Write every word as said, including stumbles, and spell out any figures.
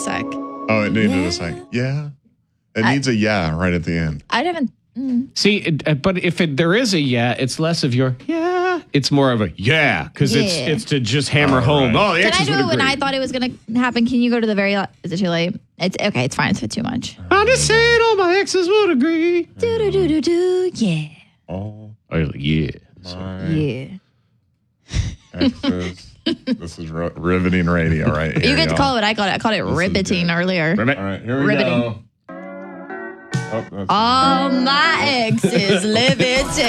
sec. Oh, it needed Yeah. a sec. Yeah. It I- needs a yeah right at the end. I haven't. Mm. See, it, uh, but if it, there is a yeah, it's less of your yeah. It's more of a yeah because it's Yeah. it's to just hammer All home. right. Oh, the Can I exes do would it when agree. I thought it was going to happen? Can you go to the very? La- is it too late? It's okay. It's fine. It's too much. I'm just saying, all my exes would agree. Do do do do do. Yeah. Oh, I was like, yeah. my Yeah. exes. This is ri- riveting radio right here. You get to y'all. call it what I called it. I called it is riveting good. earlier. Ribbit. All right, here we Riveting. go. Oh, that's All my exes live it.